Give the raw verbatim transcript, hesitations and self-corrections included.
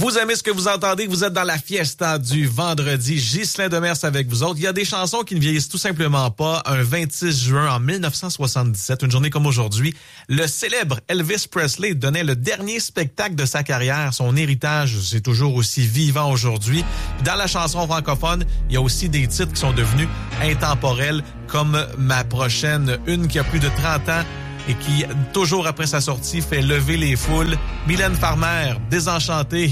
Vous aimez ce que vous entendez, vous êtes dans la fiesta du vendredi. Ghislain Demers avec vous autres. Il y a des chansons qui ne vieillissent tout simplement pas. Un vingt-six juin en mille neuf cent soixante-dix-sept, une journée comme aujourd'hui, le célèbre Elvis Presley donnait le dernier spectacle de sa carrière. Son héritage, c'est toujours aussi vivant aujourd'hui. Dans la chanson francophone, il y a aussi des titres qui sont devenus intemporels, comme ma prochaine, une qui a plus de trente ans, et qui, toujours après sa sortie, fait lever les foules. Mylène Farmer, Désenchantée.